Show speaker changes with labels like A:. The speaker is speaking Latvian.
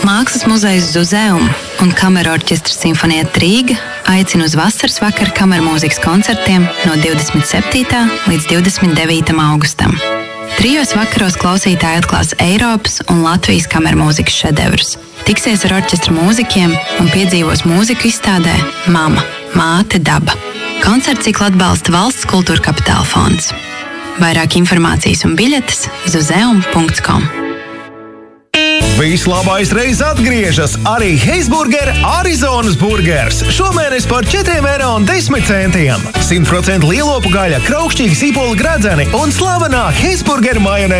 A: Mākslas muzejs Zuzeum un kamerorķestrs Simfonieta Rīga aicina uz vasaras vakara kamermūzikas koncertiem no 27. līdz 29. augustam. Trijos vakaros klausītāji atklās Eiropas un Latvijas kamermūzikas šedevrus. Tiksies ar orķestra mūziķiem un piedzīvos mūziku izstādē Mama – Māte daba. Koncerts ciklu atbalsta Valsts kultūra kapitāla fonds. Vairāk informācijas un biļetes zuzeum.com.
B: Vislabais reiz atgriežas arī Heisburger Arizonas burgers. Šomēnes par 4,10 €. 100% lielopu gaļa, kraukšķīgi sīpoli gradzeni un slavenā Heisburger majonēze.